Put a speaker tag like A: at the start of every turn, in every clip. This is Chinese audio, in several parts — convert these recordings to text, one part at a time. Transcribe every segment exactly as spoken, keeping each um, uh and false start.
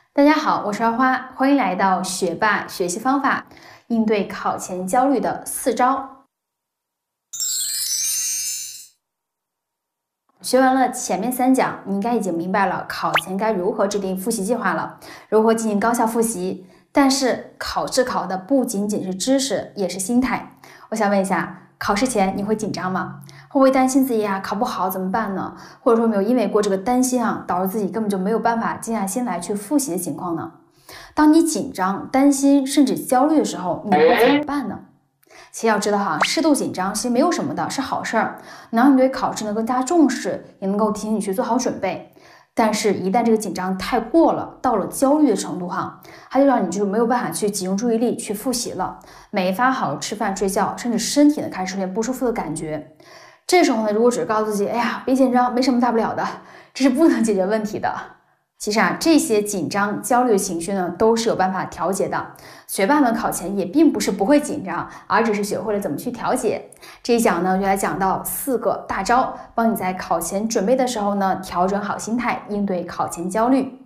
A: 大家好，我是花花，欢迎来到学霸学习方法，应对考前焦虑的四招。学完了前面三讲，你应该已经明白了考前该如何制定复习计划了，如何进行高效复习。但是考试考的不仅仅是知识，也是心态。我想问一下，考试前你会紧张吗？会不会担心自己啊考不好怎么办呢？或者说没有因为过这个担心啊，导致自己根本就没有办法静下心来去复习的情况呢？当你紧张、担心甚至焦虑的时候，你会怎么办呢？其实要知道哈，适度紧张其实没有什么的，是好事儿，能让你对考试呢更加重视，也能够提醒你去做好准备。但是，一旦这个紧张太过了，到了焦虑的程度哈，它就让你就没有办法去集中注意力去复习了，没法好好吃饭睡觉，甚至身体呢开始出现不舒服的感觉。这时候呢，如果只是告诉自己，哎呀，别紧张，没什么大不了的，这是不能解决问题的。其实啊，这些紧张、焦虑的情绪呢，都是有办法调节的。学霸们考前也并不是不会紧张，而只是学会了怎么去调节。这一讲呢，就来讲到四个大招，帮你在考前准备的时候呢，调整好心态，应对考前焦虑。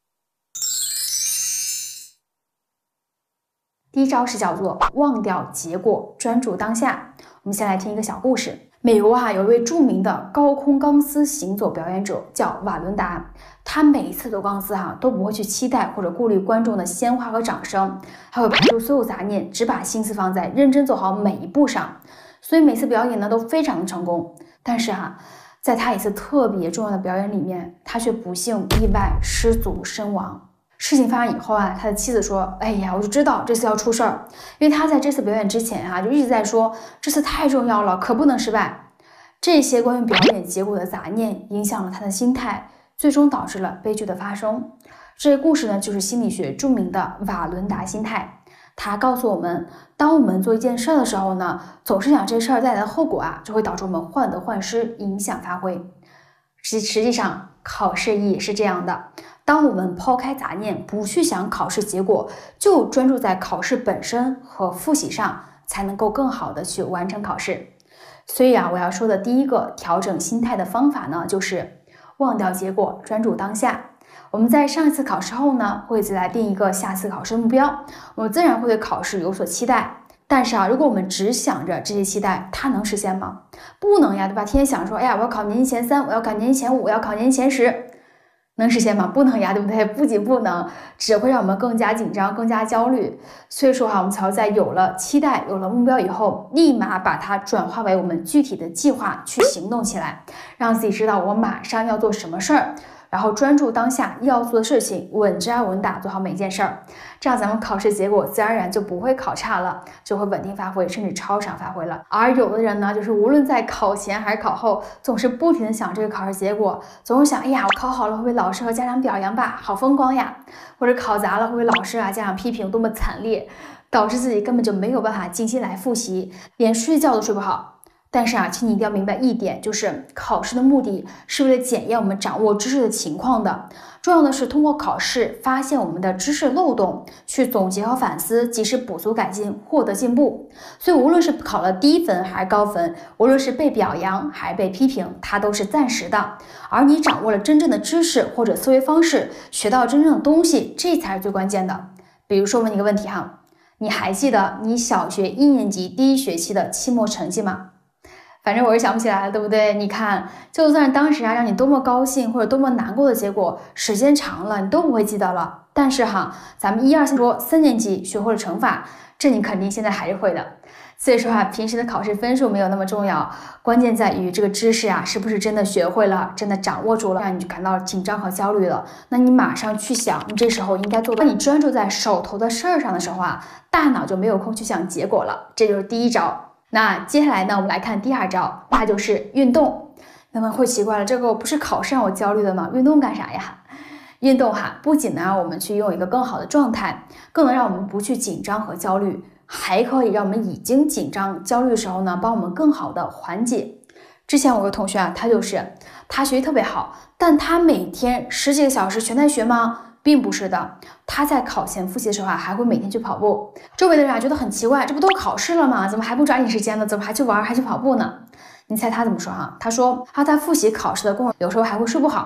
A: 第一招是叫做忘掉结果，专注当下。我们先来听一个小故事。美国啊，有一位著名的高空钢丝行走表演者叫瓦伦达，他每一次走钢丝哈、啊、都不会去期待或者顾虑观众的鲜花和掌声，他会排除所有杂念，只把心思放在认真走好每一步上，所以每次表演呢都非常的成功。但是哈、啊，在他一次特别重要的表演里面，他却不幸意外失足身亡。事情发生以后啊，他的妻子说：“哎呀，我就知道这次要出事儿，因为他在这次表演之前啊，就一直在说这次太重要了，可不能失败。”这些关于表演结果的杂念影响了他的心态，最终导致了悲剧的发生。这个故事呢，就是心理学著名的瓦伦达心态。它告诉我们，当我们做一件事的时候呢，总是想这事儿带来的后果啊，就会导致我们患得患失，影响发挥。实实际上，考试也是这样的。当我们抛开杂念，不去想考试结果，就专注在考试本身和复习上，才能够更好的去完成考试。所以啊，我要说的第一个调整心态的方法呢，就是忘掉结果，专注当下。我们在上一次考试后呢，会自来定一个下次考试的目标，我们自然会对考试有所期待。但是啊，如果我们只想着这些期待，它能实现吗？不能呀，对吧？天天想说，哎呀，我要考年级前三，我要考年级前五，我要考年级前十。能实现吗？不能呀，对不对？不仅不能，只会让我们更加紧张，更加焦虑。所以说哈，我们才要在有了期待、有了目标以后，立马把它转化为我们具体的计划去行动起来，让自己知道我马上要做什么事儿，然后专注当下要做的事情，稳扎稳打做好每一件事儿。这样咱们考试结果自然而然就不会考差了，就会稳定发挥，甚至超常发挥了。而有的人呢，就是无论在考前还是考后，总是不停的想这个考试结果，总是想，哎呀，我考好了会不会老师和家长表扬吧，好风光呀？或者考砸了会不会老师啊家长批评多么惨烈，导致自己根本就没有办法静心来复习，连睡觉都睡不好。但是啊，请你一定要明白一点，就是考试的目的是为了检验我们掌握知识的情况的。重要的是通过考试发现我们的知识漏洞，去总结和反思，及时补足改进，获得进步。所以无论是考了低分还是高分，无论是被表扬还是被批评，它都是暂时的。而你掌握了真正的知识或者思维方式，学到真正的东西，这才是最关键的。比如说问你一个问题哈，你还记得你小学一年级第一学期的期末成绩吗？反正我是想不起来了，对不对？你看，就算当时啊让你多么高兴或者多么难过的结果，时间长了你都不会记得了。但是哈，咱们一二三说三年级学会了乘法，这你肯定现在还是会的。所以说啊，平时的考试分数没有那么重要，关键在于这个知识啊是不是真的学会了，真的掌握住了，让你感到紧张和焦虑了。那你马上去想，你这时候应该做到。当你专注在手头的事儿上的时候啊，大脑就没有空去想结果了。这就是第一招。那接下来呢，我们来看第二招，那就是运动。那么会奇怪了，这个不是考试让我焦虑的吗？运动干啥呀？运动哈，不仅能让我们去拥有一个更好的状态，更能让我们不去紧张和焦虑，还可以让我们已经紧张焦虑的时候呢，帮我们更好的缓解。之前我有个同学啊，他就是他学习特别好，但他每天十几个小时全在学吗？并不是的，他在考前复习的时候啊，还会每天去跑步。周围的人啊觉得很奇怪，这不都考试了吗？怎么还不抓紧时间呢？怎么还去玩还去跑步呢？你猜他怎么说哈？他说他在复习考试的过程，有时候还会睡不好，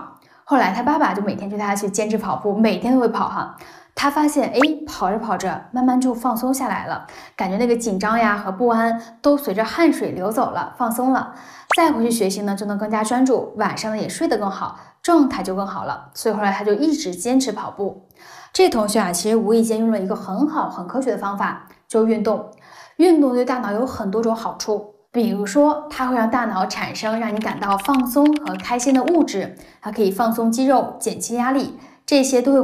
A: 后来他爸爸就每天带他去坚持跑步，每天都会跑哈。他发现，哎，跑着跑着，慢慢就放松下来了，感觉那个紧张呀和不安都随着汗水流走了，放松了。再回去学习呢，就能更加专注，晚上呢也睡得更好，状态就更好了。所以后来他就一直坚持跑步。这同学啊，其实无意间用了一个很好、很科学的方法，就是运动。运动对大脑有很多种好处。比如说，它会让大脑产生让你感到放松和开心的物质，它可以放松肌肉、减轻压力，这些都会